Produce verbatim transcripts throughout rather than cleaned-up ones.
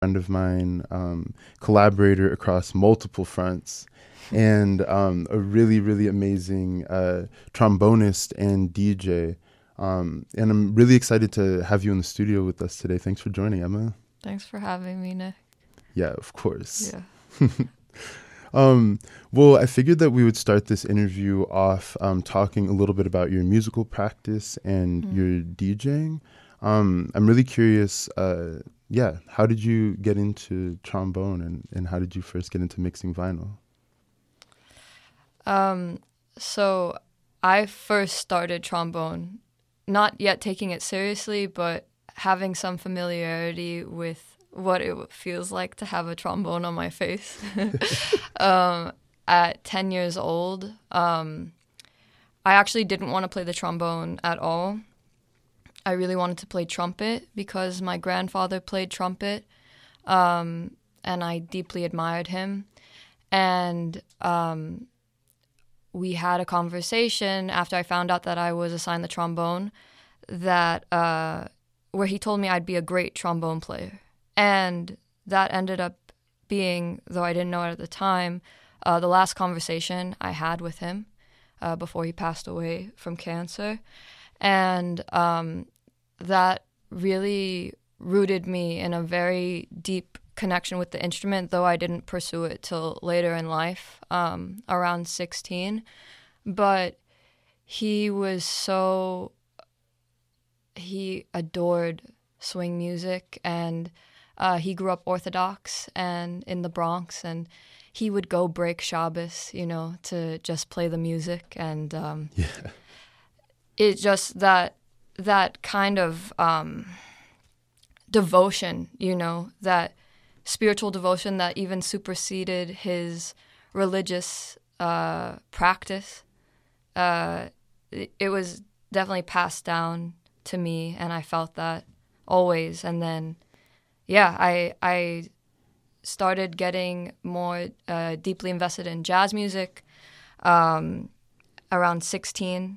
friend of mine, um, collaborator across multiple fronts, and um, a really, really amazing uh, trombonist and D J. Um, and I'm really excited to have you in the studio with us today. Thanks for joining, Emma. Thanks for having me, Nick. Yeah, of course. Yeah. um, well, I figured that we would start this interview off um, talking a little bit about your musical practice and Mm. your DJing. Um, I'm really curious, uh, yeah, how did you get into trombone and, and how did you first get into mixing vinyl? Um, so I first started trombone, not yet taking it seriously, but having some familiarity with what it feels like to have a trombone on my face. um, at ten years old, um, I actually didn't want to play the trombone at all. I really wanted to play trumpet because my grandfather played trumpet, um, and I deeply admired him. And um, we had a conversation after I found out that I was assigned the trombone, that uh, where he told me I'd be a great trombone player. And that ended up being, though I didn't know it at the time, uh, the last conversation I had with him uh, before he passed away from cancer. And um, that really rooted me in a very deep connection with the instrument, though I didn't pursue it till later in life, um, around sixteen. But he was so, he adored swing music, and uh, he grew up Orthodox and in the Bronx, and he would go break Shabbos, you know, to just play the music. And um, Yeah. it just, that, that kind of um, devotion, you know, that spiritual devotion that even superseded his religious uh, practice. Uh, it, it was definitely passed down to me, and I felt that always. And then, yeah, I I started getting more uh, deeply invested in jazz music um, around sixteen.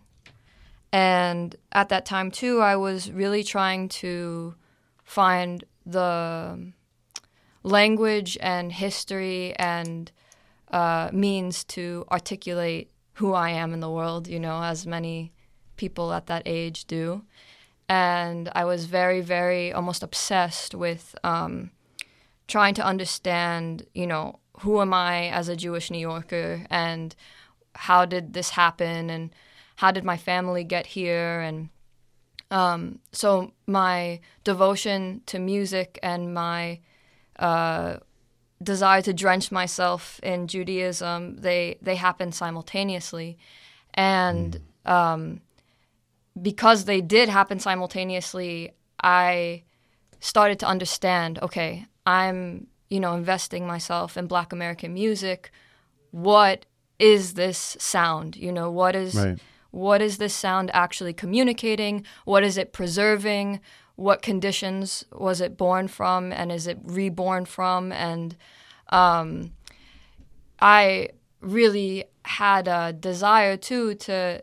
And at that time, too, I was really trying to find the language and history and uh, means to articulate who I am in the world, you know, as many people at that age do. And I was very, very almost obsessed with um, trying to understand, you know, who am I as a Jewish New Yorker, and how did this happen, and how did my family get here? And um, so my devotion to music and my uh, desire to drench myself in Judaism, they, they happened simultaneously. And mm. um, because they did happen simultaneously, I started to understand, okay, I'm, you know, investing myself in Black American music. What is this sound? You know, what is right. what is this sound actually communicating? What is it preserving? What conditions was it born from, and is it reborn from? And um, I really had a desire, too, to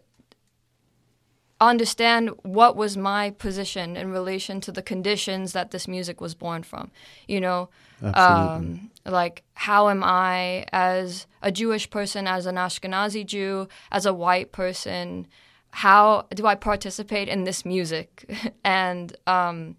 understand what was my position in relation to the conditions that this music was born from. You know, um, like, how am I, as a Jewish person, as an Ashkenazi Jew, as a white person, how do I participate in this music? And um,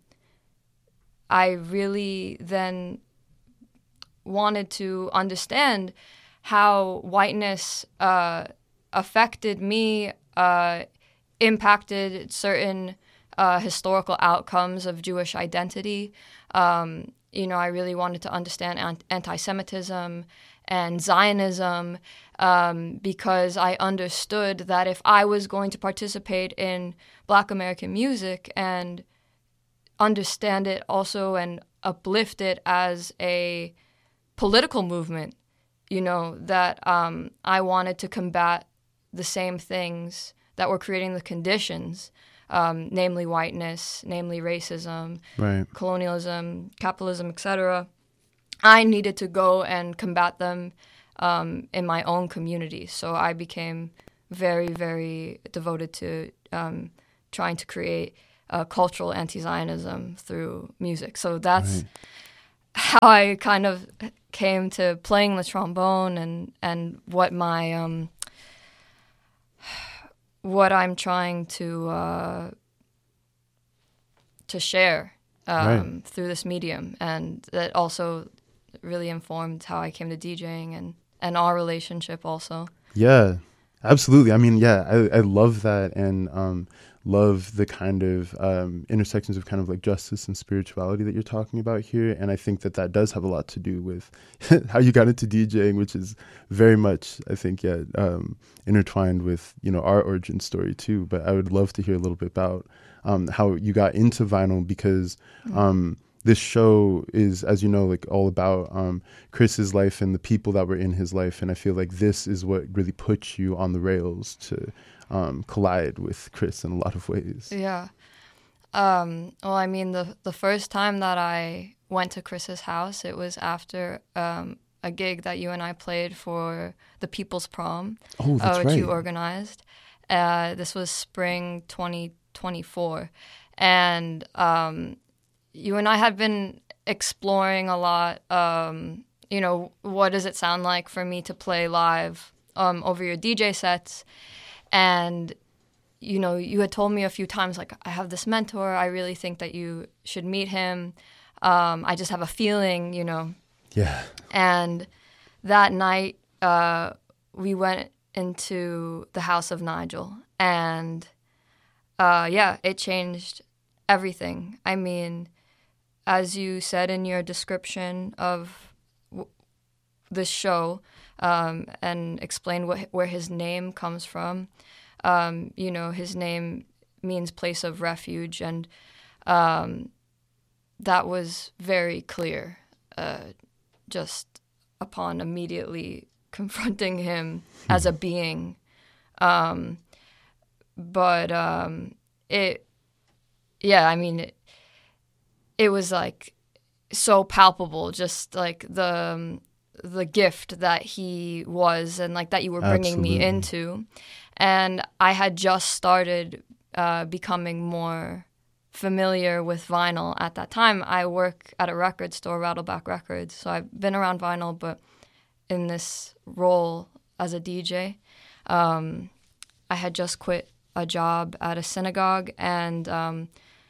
I really then wanted to understand how whiteness uh, affected me, uh, impacted certain uh, historical outcomes of Jewish identity. Um, you know, I really wanted to understand ant- anti-Semitism and Zionism, um, because I understood that if I was going to participate in Black American music and understand it also and uplift it as a political movement, you know, that um, I wanted to combat the same things that were creating the conditions, um, namely whiteness, namely racism, right. colonialism, capitalism, et cetera. I needed to go and combat them um, in my own community. So I became very, very devoted to um, trying to create uh, cultural anti-Zionism through music. So that's right. how I kind of came to playing the trombone and and what my um what I'm trying to uh, to share um, Right. through this medium, and that also really informed how I came to DJing and and our relationship also. Yeah, absolutely. I mean, yeah, I, I love that, and um, love the kind of um, intersections of kind of like justice and spirituality that you're talking about here. And I think that that does have a lot to do with how you got into DJing, which is very much, I think, yeah, um, intertwined with, you know, our origin story too. But I would love to hear a little bit about um, how you got into vinyl, because um, this show is, as you know, like all about um, Chris's life and the people that were in his life. And I feel like this is what really puts you on the rails to um, collide with Chris in a lot of ways. Yeah. Um, well, I mean, the the first time that I went to Chris's house, it was after um, a gig that you and I played for the People's Prom, Oh, that's uh, which right. you organized. Uh, this was spring twenty twenty-four. And um, you and I had been exploring a lot, um, you know, what does it sound like for me to play live um, over your D J sets? And, you know, you had told me a few times, like, I have this mentor. I really think that you should meet him. Um, I just have a feeling, you know. Yeah. And that night, uh, we went into the house of Nigel. And, uh, yeah, it changed everything. I mean, as you said in your description of w- this show, um, and explained what, where his name comes from, um, you know, his name means place of refuge, and um, that was very clear uh, just upon immediately confronting him as a being. Um, but um, it, yeah, I mean, it, it was like so palpable, just like the um, the gift that he was, and like that you were bringing Absolutely. me into. And I had just started uh, becoming more familiar with vinyl at that time. I work at a record store, Rattleback Records, so I've been around vinyl, but in this role as a D J, um, I had just quit a job at a synagogue, and um,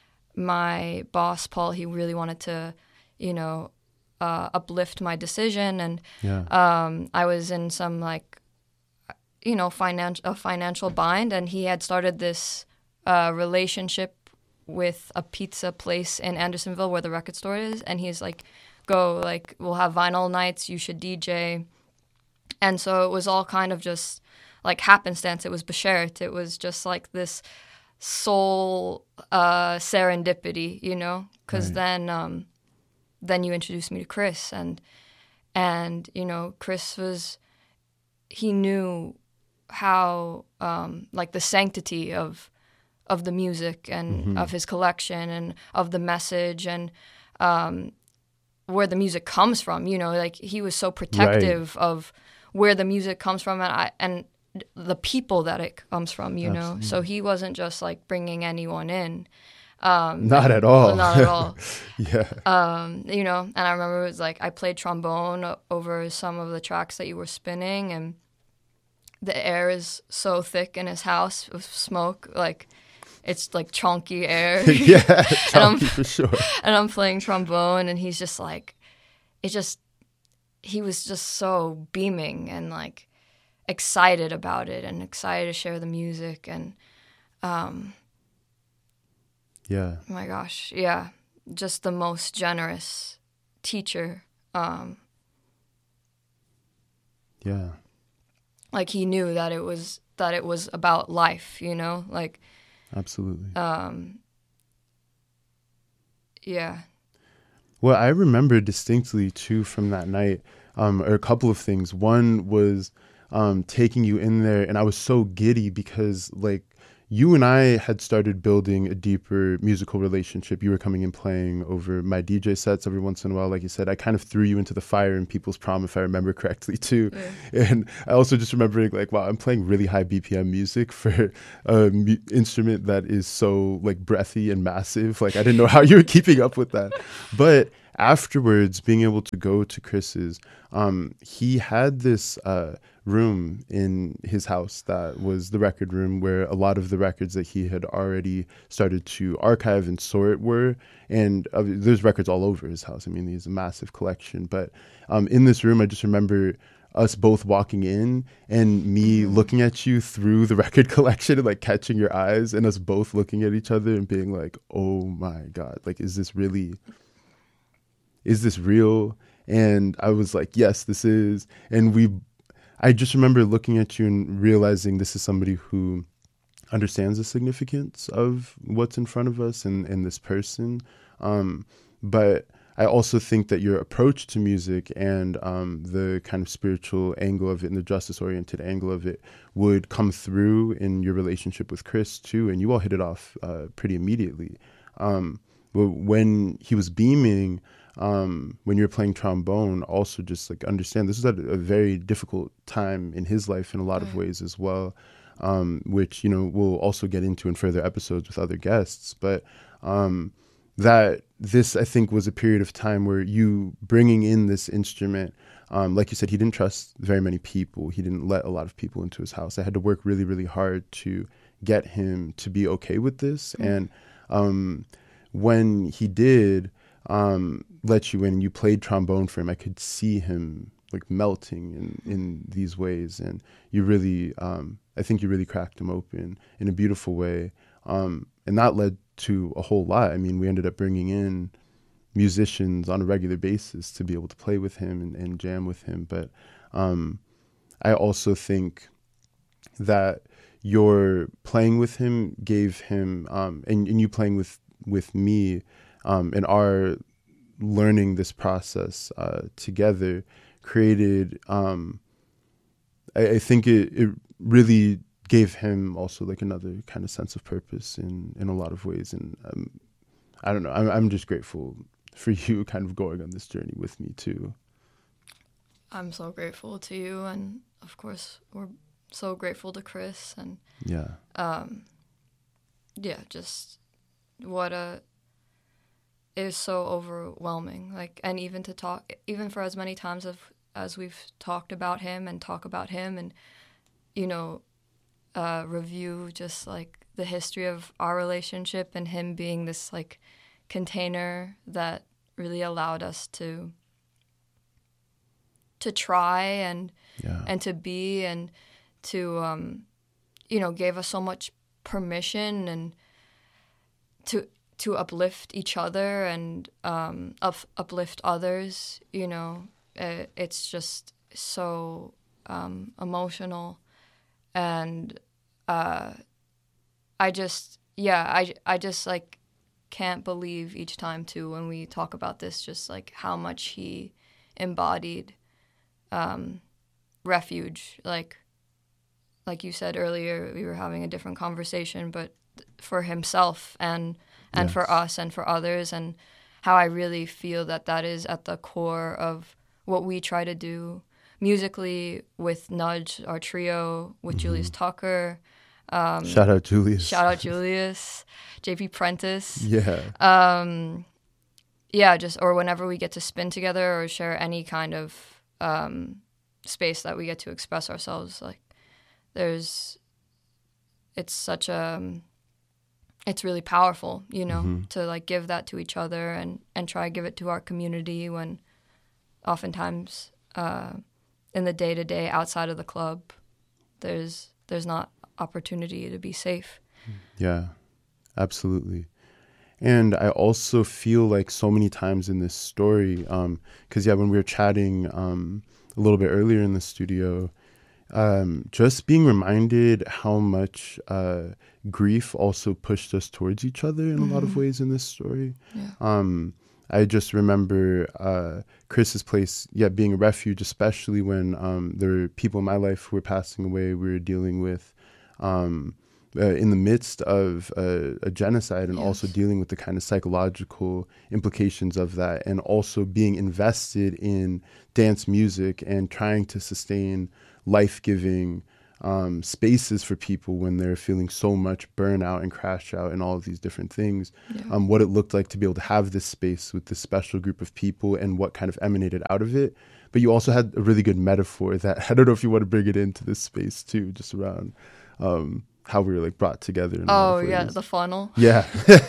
my boss, Paul, he really wanted to, you know, uh, uplift my decision, and Yeah. um, I was in some like, you know, financial a financial bind, and he had started this uh, relationship with a pizza place in Andersonville where the record store is, and he's like, "Go, like, we'll have vinyl nights. You should D J." And so it was all kind of just like happenstance. It was beshert. It was just like this soul uh, serendipity, you know, because Right. then um, then you introduced me to Chris, and and you know, Chris was, he knew how um, like the sanctity of of the music and Mhm. of his collection and of the message, and um, where the music comes from. You know, like he was so protective of where the music comes from, and I and the people that it comes from. You know, Absolutely. so he wasn't just like bringing anyone in. Um, Not at all. Not at all. Yeah. Um, you know, and I remember it was like I played trombone o- over some of the tracks that you were spinning, and the air is so thick in his house with smoke, like it's like chunky air. Yeah. And I'm, Chunky for sure. and I'm playing trombone, and he's just like, it just, he was just so beaming and like excited about it and excited to share the music. And um, Yeah. oh my gosh, yeah, just the most generous teacher. Um, Yeah. like he knew that it was that it was about life, you know, like Absolutely. um, yeah. Well, I remember distinctly too from that night, um, or a couple of things. One was um, taking you in there, and I was so giddy because, like, you and I had started building a deeper musical relationship. You were coming and playing over my D J sets every once in a while. Like you said, I kind of threw you into the fire in People's Prom, if I remember correctly, too. Yeah. And I also just remembering, like, wow, I'm playing really high B P M music for a mu- instrument that is so, like, breathy and massive. Like, I didn't know how you were keeping up with that. But afterwards, being able to go to Chris's, um, he had this uh, room in his house that was the record room where a lot of the records that he had already started to archive and sort were. And uh, there's records all over his house. I mean, he has a massive collection. But um, in this room, I just remember us both walking in and me mm-hmm. looking at you through the record collection and like catching your eyes, and us both looking at each other and being like, oh my God, like, is this really, is this real? And I was like, yes, this is. And we, I just remember looking at you and realizing this is somebody who understands the significance of what's in front of us and, and this person. Um, but I also think that your approach to music and um, the kind of spiritual angle of it and the justice-oriented angle of it would come through in your relationship with Chris too, and you all hit it off uh, pretty immediately. Um, but when he was beaming, um, when you were playing trombone, also just like understand this was at a very difficult time in his life in a lot of ways as well, um, which, you know, we'll also get into in further episodes with other guests. But um, that this, I think, was a period of time where you bringing in this instrument, um, like you said, he didn't trust very many people. He didn't let a lot of people into his house. I had to work really, really hard to get him to be okay with this. Mm-hmm. And um, when he did um, let you in and you played trombone for him, I could see him like melting in, in these ways. And you really, um, I think you really cracked him open in a beautiful way. Um, and that led to a whole lot. I mean, we ended up bringing in musicians on a regular basis to be able to play with him and, and jam with him. But um, I also think that your playing with him gave him, um, and, and you playing with, with me um, and our learning this process uh, together created, um, I, I think it, it really gave him also like another kind of sense of purpose in, in a lot of ways. And um, I don't know, I'm, I'm just grateful for you kind of going on this journey with me too. I'm so grateful to you. And of course, we're so grateful to Chris. And yeah, um, yeah, just what a, it is so overwhelming. Like, and even to talk, even for as many times as, as we've talked about him and talk about him and, you know, Uh, review just like the history of our relationship and him being this like container that really allowed us to to try and yeah. and to be and to um, you know, gave us so much permission and to to uplift each other and um, up, uplift others. You know, it, it's just so um, emotional. And uh, I just, yeah, I, I just, like, can't believe each time, too, when we talk about this, just, like, how much he embodied um, refuge. Like, like you said earlier, we were having a different conversation, but for himself and and yes. for us and for others, and how I really feel that that is at the core of what we try to do musically with Nudge, our trio, with mm-hmm. Julius Tucker. Um, shout out Julius. Shout out Julius. J P Prentice. Yeah. Um, yeah, just, or whenever we get to spin together or share any kind of um, space that we get to express ourselves, like, there's, it's such a, it's really powerful, you know, mm-hmm. to, like, give that to each other and, and try to give it to our community when oftentimes... Uh, in the day-to-day outside of the club, there's there's not opportunity to be safe. Yeah, absolutely. And I also feel like so many times in this story, because, um, yeah, when we were chatting um, a little bit earlier in the studio, um, just being reminded how much uh, grief also pushed us towards each other in mm-hmm. a lot of ways in this story. Yeah. Um, I just remember uh, Chris's place, yeah, being a refuge, especially when um, there were people in my life who were passing away. We were dealing with, um, uh, in the midst of a, a genocide, and yes. also dealing with the kind of psychological implications of that, and also being invested in dance music and trying to sustain life-giving um, spaces for people when they're feeling so much burnout and crash out and all of these different things. Yeah. Um, what it looked like to be able to have this space with this special group of people and what kind of emanated out of it. But you also had a really good metaphor that I don't know if you want to bring it into this space too, just around um, how we were like brought together. In a lot Oh of yeah, ways. the funnel. Yeah.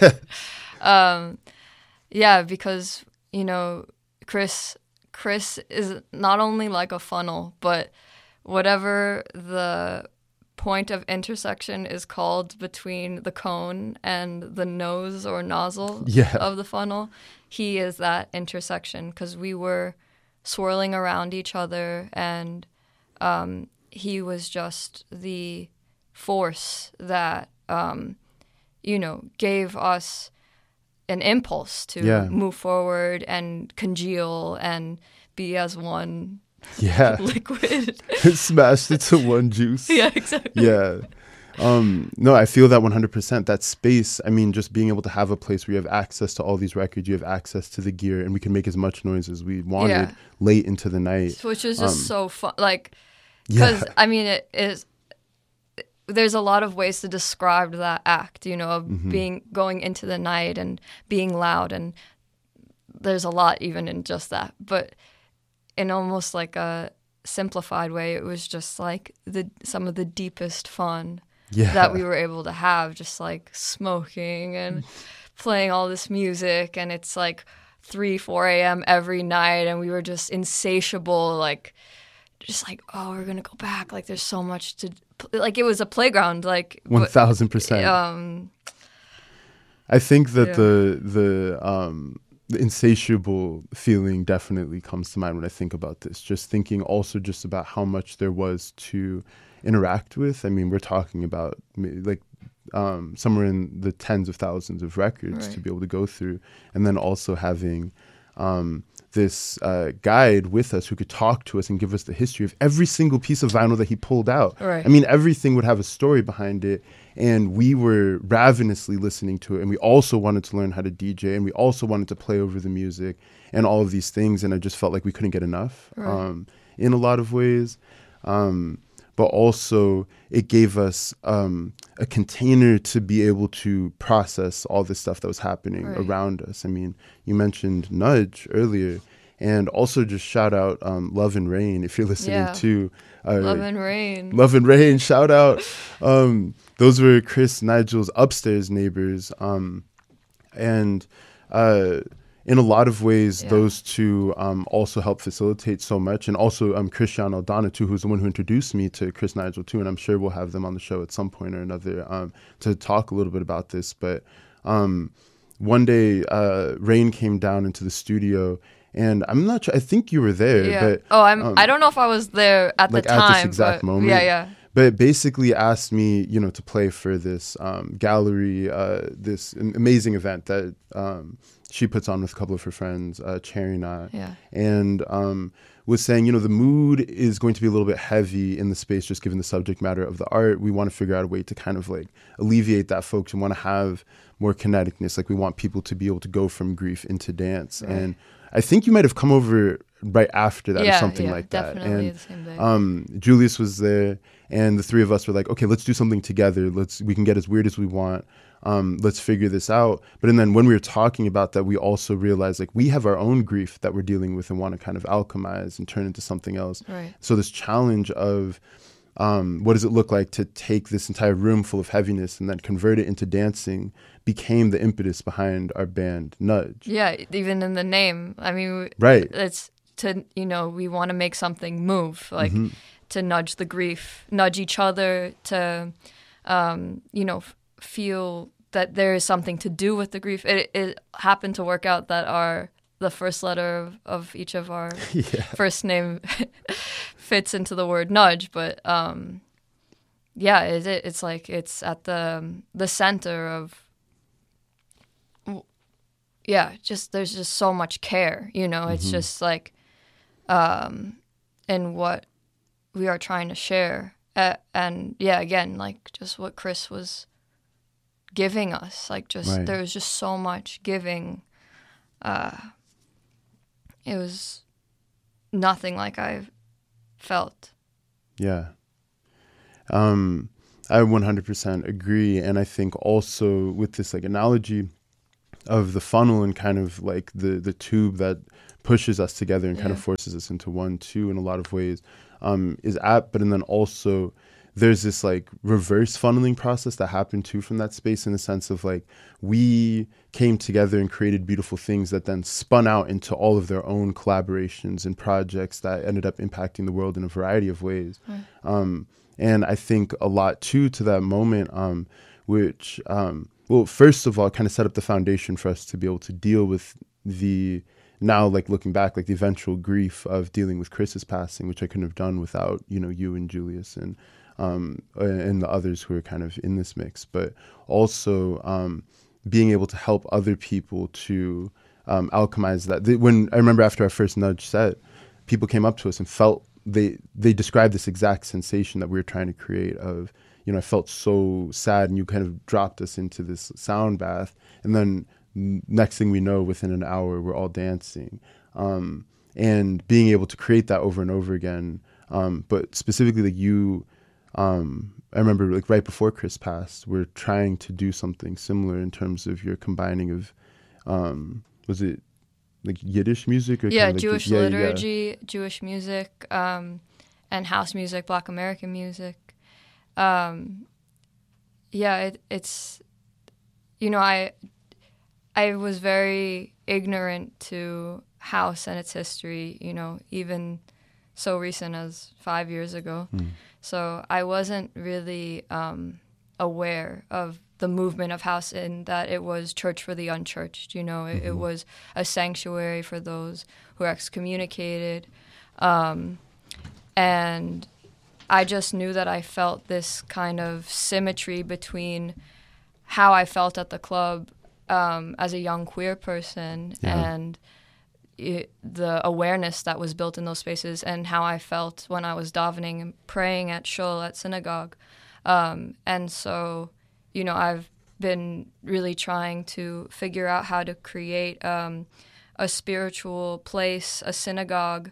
um, yeah, because you know, Chris, Chris is not only like a funnel, but whatever the point of intersection is called between the cone and the nose or nozzle Yeah. of the funnel, he is that intersection because we were swirling around each other, and um, he was just the force that um, you know gave us an impulse to Yeah. move forward and congeal and be as one Yeah. liquid. Smashed it to one juice. Yeah, exactly. Yeah. Um, no, I feel that one hundred percent. That space, I mean, just being able to have a place where you have access to all these records, you have access to the gear, and we can make as much noise as we wanted Yeah. late into the night. Which is just Um, so fun. Like, Yeah. because, I mean, it is, there's a lot of ways to describe that act, you know, of Mm-hmm. being, going into the night and being loud. And there's a lot even in just that. But in almost like a simplified way, it was just like the some of the deepest fun Yeah. that we were able to have, just like smoking and playing all this music. And it's like three, four a.m. every night. And we were just insatiable, like, just like, oh, we're going to go back. Like, there's so much to, like, it was a playground. Like, one thousand percent. um, I think that Yeah. the the um the insatiable feeling definitely comes to mind when I think about this. Just thinking also just about how much there was to interact with. I mean, we're talking about ma- like um, somewhere in the tens of thousands of records to Right. be able to go through, and then also having um, this uh, guide with us who could talk to us and give us the history of every single piece of vinyl that he pulled out. Right. I mean, everything would have a story behind it. And we were ravenously listening to it. And we also wanted to learn how to D J. And we also wanted to play over the music and all of these things. And I just felt like we couldn't get enough Right. um, in a lot of ways. Um, but also it gave us um, a container to be able to process all this stuff that was happening Right. around us. I mean, you mentioned Nudge earlier. And also just shout out um, Love and Rain if you're listening Yeah. to uh, Love and Rain. Love and Rain, shout out. Um, those were Chris Nigel's upstairs neighbors. Um, and uh, in a lot of ways, Yeah. those two um, also help facilitate so much. And also um, Christian Aldana, too, who's the one who introduced me to Chris Nigel, too. And I'm sure we'll have them on the show at some point or another um, to talk a little bit about this. But um, one day, uh, Rain came down into the studio. And I'm not sure, I think you were there. Yeah. But, oh, I'm. um, I don't know if I was there at like the at time. this exact but moment. Yeah, yeah. But it basically asked me, you know, to play for this um, gallery, uh, this amazing event that um, she puts on with a couple of her friends, uh, Cherry Knot. Yeah. And um, was saying, you know, the mood is going to be a little bit heavy in the space, just given the subject matter of the art. We want to figure out a way to kind of like alleviate that, folks, and want to have more kineticness. Like we want people to be able to go from grief into dance. Right. And I think you might have come over right after that yeah, or something yeah, like that. definitely And the same day. um, Julius was there, and the three of us were like, okay, let's do something together. Let's we can get as weird as we want. Um, let's figure this out. But and then when we were talking about that, we also realized like we have our own grief that we're dealing with and want to kind of alchemize and turn into something else. Right. So this challenge of um, what does it look like to take this entire room full of heaviness and then convert it into dancing became the impetus behind our band Nudge. Yeah, even in the name. I mean, we- Right. it's to, you know, we want to make something move, like Mm-hmm. to nudge the grief, nudge each other to, um, you know, f- feel that there is something to do with the grief. It, it happened to work out that our, the first letter of, of each of our Yeah. first name fits into the word nudge, but um, yeah, it, it, it's like it's at the the center of yeah, just there's just so much care, you know. It's just like um, in what we are trying to share, uh, and yeah, again, like just what Chris was giving us, like just Right. there was just so much giving. Uh, it was nothing like I've felt. Yeah. Um, I one hundred percent agree. And I think also with this like analogy of the funnel and kind of like the, the tube that pushes us together and yeah. kind of forces us into one, two in a lot of ways, um, is apt. But and then also there's this like reverse funneling process that happened too from that space, in the sense of like we came together and created beautiful things that then spun out into all of their own collaborations and projects that ended up impacting the world in a variety of ways. Mm. Um, and I think a lot too to that moment, um, which, um, well, first of all, kind of set up the foundation for us to be able to deal with the, now like looking back, like the eventual grief of dealing with Chris's passing, which I couldn't have done without, you know, you and Julius and um, and the others who are kind of in this mix, but also um, being able to help other people to um, alchemize that. The, when I remember after our first Nudge set, people came up to us and felt, they they described this exact sensation that we were trying to create of, you know, I felt so sad, and you kind of dropped us into this sound bath, and then next thing we know, within an hour, we're all dancing. Um, and being able to create that over and over again. Um, but specifically, like you, um, I remember like right before Chris passed, we're trying to do something similar in terms of your combining of, um, was it like Yiddish music? Or yeah, kind of like Jewish the, yeah, liturgy, yeah. Jewish music, um, and house music, Black American music. Um, yeah, it, it's, you know, I, I was very ignorant to house and its history, you know, even so recent as five years ago. Mm. So I wasn't really um, aware of the movement of house, in that it was church for the unchurched, you know, it, mm-hmm. it was a sanctuary for those who are excommunicated. Um, and I just knew that I felt this kind of symmetry between how I felt at the club um, as a young queer person yeah. and it, the awareness that was built in those spaces, and how I felt when I was davening and praying at shul, at synagogue. Um, and so, you know, I've been really trying to figure out how to create um, a spiritual place, a synagogue,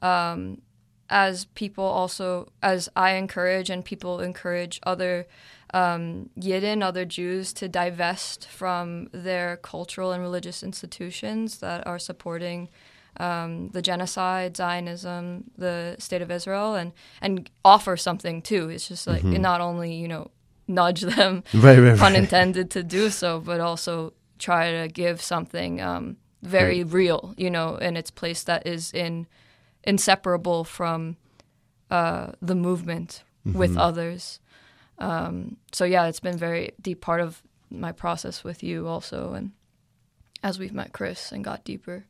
um, as people also, as I encourage and people encourage other um, Yidden, other Jews to divest from their cultural and religious institutions that are supporting um, the genocide, Zionism, the State of Israel, and, and offer something too. It's just like mm-hmm. not only, you know, nudge them, right, right, pun right. intended, to do so, but also try to give something um, very right. real, you know, in its place that is in inseparable from uh, the movement mm-hmm. with others. Um, so yeah, it's been a very deep part of my process with you also, and as we've met Chris and got deeper.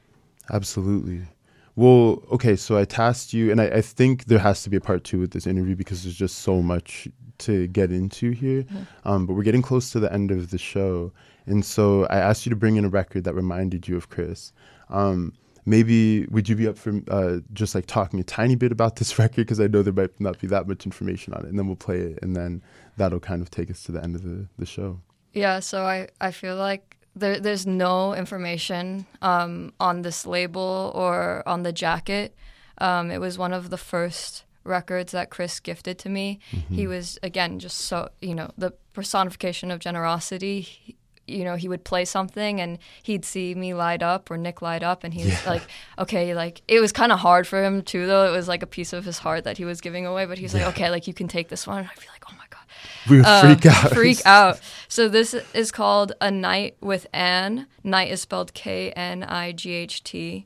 Absolutely. Well, okay, so I tasked you, and I, I think there has to be a part two with this interview because there's just so much to get into here. Mm-hmm. Um, but we're getting close to the end of the show, and so I asked you to bring in a record that reminded you of Chris. Um, maybe would you be up for uh, just like talking a tiny bit about this record, because I know there might not be that much information on it, and then we'll play it, and then that'll kind of take us to the end of the, the show. Yeah, so I, I feel like There, there's no information um, on this label or on the jacket. Um, it was one of the first records that Chris gifted to me. Mm-hmm. He was, again, just so, you know, the personification of generosity. He, you know, he would play something and he'd see me light up or Nick light up, and he's yeah. like, okay, like, it was kind of hard for him too, though. It was like a piece of his heart that he was giving away, but he's yeah. like, okay, like, you can take this one. And I'd be like, oh my God. We would um, freak out. Freak out. So this is called A Night with Anne. Night is spelled K N I G H T.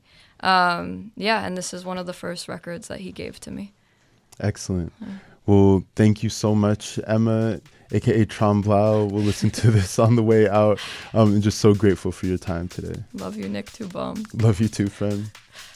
Um, yeah, and this is one of the first records that he gave to me. Excellent. Yeah. Well, thank you so much, Emma, a k a. Tremblau. We'll listen to this on the way out. Um, I'm just so grateful for your time today. Love you, Nick Tubom. Love you too, friend.